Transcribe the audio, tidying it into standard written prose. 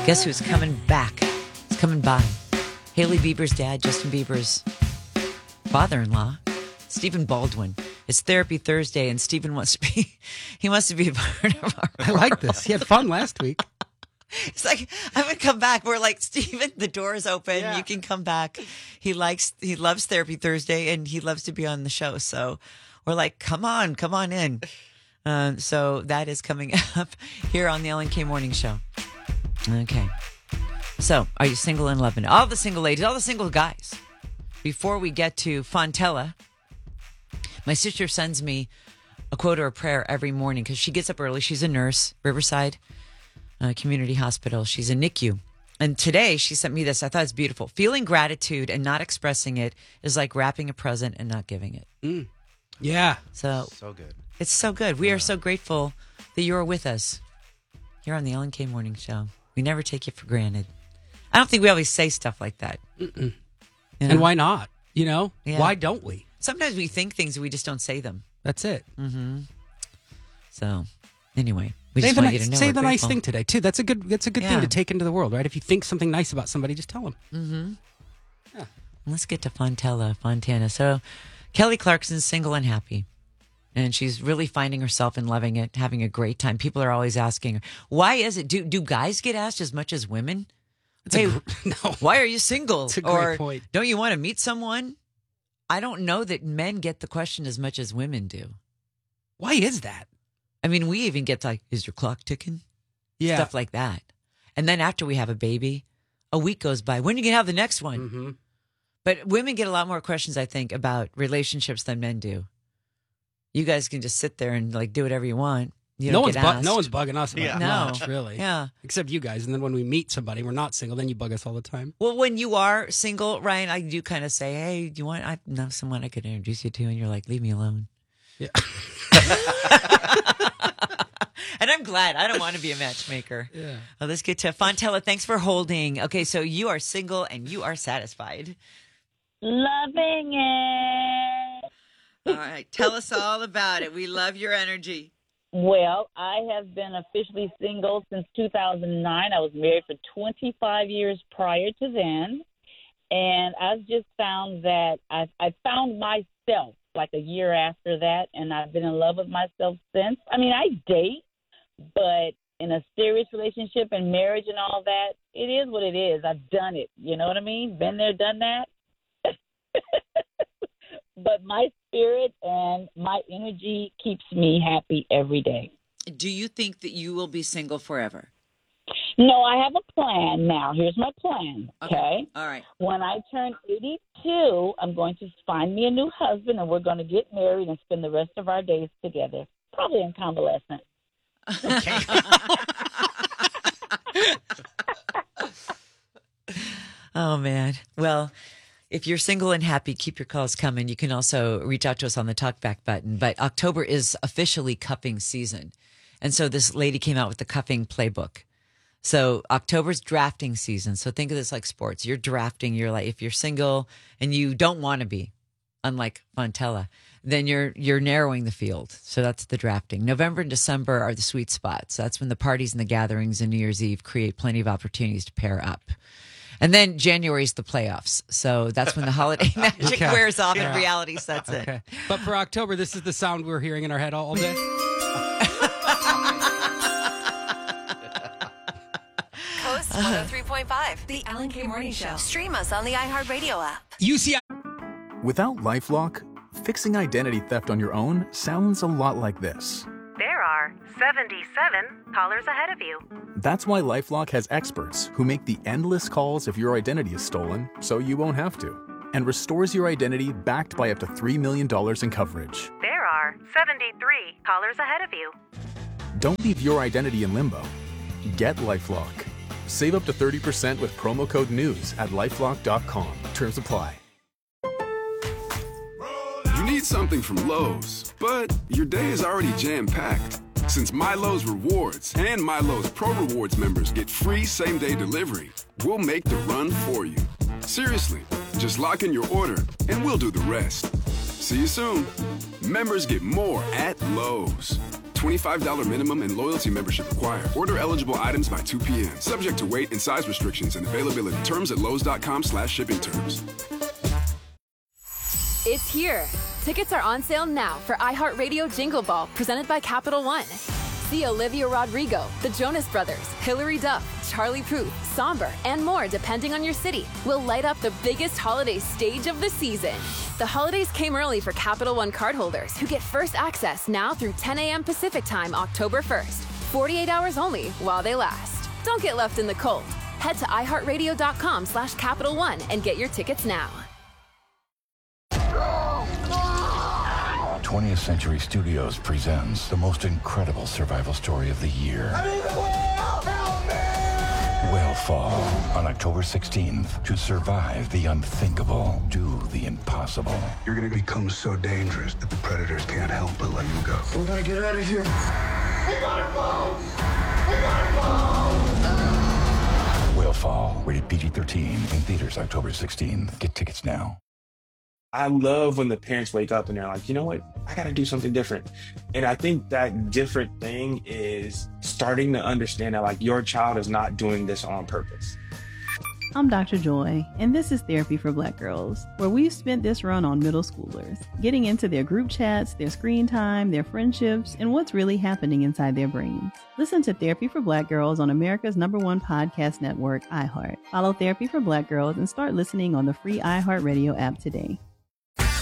Guess who's coming back? He's coming by. Hailey Bieber's dad, Justin Bieber's father-in-law, Stephen Baldwin. It's Therapy Thursday, and Stephen wants to be a part of our I like this. He had fun last week. It's like, I'm going to come back. We're like, Stephen, the door is open. Yeah. You can come back. He loves Therapy Thursday, and he loves to be on the show. So we're like, come on in. So that is coming up here on the Ellen K Morning Show. Okay. So are you single in Lebanon? All the single ladies, all the single guys. Before we get to Fontella, my sister sends me a quote or a prayer every morning because she gets up early. She's a nurse, Riverside Community Hospital. She's a NICU. And today she sent me this. I thought it's beautiful. Feeling gratitude and not expressing it is like wrapping a present and not giving it. Yeah. So good. it's so good. We are so grateful that you're with us here on the Ellen K Morning Show. We never take you for granted. I don't think we always say stuff like that. You know? And why not? You know? Yeah. Why don't we? Sometimes we think things and we just don't say them. That's it. So anyway, we Say just the, want you to know say we're the nice grateful. thing today, too. That's a good Yeah. thing to take into the world, right? If you think something nice about somebody, just tell them. Let's get to Fontana. So Kelly Clarkson's single and happy. And she's really finding herself and loving it, having a great time. People are always asking her, why is it? Do guys get asked as much as women? No. Why are you single? It's a great or point. don't you want to meet someone? I don't know that men get the question as much as women do. Why is that? I mean, we even get like, is your clock ticking? Yeah. Stuff like that. And then after we have a baby, a week goes by. When are you going to have the next one? Mm-hmm. But women get a lot more questions, I think, about relationships than men do. You guys can just sit there and like do whatever you want. You No don't one's, get asked. no one's bugging us about it No. much, really. Yeah. Except you guys. And then when we meet somebody, we're not single, then you bug us all the time. Well, when you are single, Ryan, I do kind of say, hey, do you want, I know someone I could introduce you to? And you're like, leave me alone. Yeah. And I'm glad. I don't want to be a matchmaker. Yeah. Well, let's get to Fontella. Thanks for holding. Okay, so you are single and you are satisfied. Loving it. All right. Tell us all about it. We love your energy. Well, I have been officially single since 2009. I was married for 25 years prior to then. And I've just found that I found myself like a year after that, and I've been in love with myself since. I mean, I date, but in a serious relationship and marriage and all that, it is what it is. I've done it. You know what I mean? Been there, done that. But my spirit and my energy keeps me happy every day. Do you think that you will be single forever? No, I have a plan now. Here's my plan, okay? All right. When I turn 82, I'm going to find me a new husband, and we're going to get married and spend the rest of our days together, probably in convalescent. Okay. Oh, man. Well, if you're single and happy, keep your calls coming. You can also reach out to us on the talkback button. But October is officially cuffing season. And so this lady came out with the cuffing playbook. So October's drafting season. So think of this like sports. You're drafting. You're like, if you're single and you don't want to be, unlike Fontella, then you're narrowing the field. So that's the drafting. November and December are the sweet spots. That's when the parties and the gatherings and New Year's Eve create plenty of opportunities to pair up. And then January is the playoffs. So that's when the holiday magic Okay. wears off Yeah. and reality sets in. Okay. But for October, this is the sound we're hearing in our head all day. Coast 103.5, The Ellen K Morning Show. Stream us on the iHeartRadio app. UCI. Without LifeLock, fixing identity theft on your own sounds a lot like this. There are 77 callers ahead of you. That's why LifeLock has experts who make the endless calls if your identity is stolen so you won't have to, and restores your identity backed by up to $3 million in coverage. There are 73 callers ahead of you. Don't leave your identity in limbo. Get LifeLock. Save up to 30% with promo code NEWS at LifeLock.com. Terms apply. You need something from Lowe's, but your day is already jam-packed. Since MyLowe's Rewards and MyLowe's Pro Rewards members get free same-day delivery, we'll make the run for you. Seriously, just lock in your order and we'll do the rest. See you soon. Members get more at Lowe's. $25 minimum and loyalty membership required. Order eligible items by 2 p.m. Subject to weight and size restrictions and availability. Terms at lowes.com/shipping terms. It's here. Tickets are on sale now for iHeartRadio Jingle Ball, presented by Capital One. See Olivia Rodrigo, the Jonas Brothers, Hilary Duff, Charlie Puth, Somber, and more depending on your city will light up the biggest holiday stage of the season. The holidays came early for Capital One cardholders who get first access now through 10 a.m. Pacific Time, October 1st. 48 hours only while they last. Don't get left in the cold. Head to iHeartRadio.com/Capital One and get your tickets now. 20th Century Studios presents the most incredible survival story of the year. Whale Fall on October 16th. To survive the unthinkable, do the impossible. You're going to become so dangerous that the predators can't help but let you go. We're going to get out of here. We gotta go! We gotta go! Whale Fall, rated PG-13, in theaters October 16th. Get tickets now. I love when the parents wake up and they're like, you know what, I got to do something different. And I think that different thing is starting to understand that like your child is not doing this on purpose. I'm Dr. Joy, and this is Therapy for Black Girls, where we've spent this run on middle schoolers, getting into their group chats, their screen time, their friendships, and what's really happening inside their brains. Listen to Therapy for Black Girls on America's #1 podcast network, iHeart. Follow Therapy for Black Girls and start listening on the free iHeartRadio app today.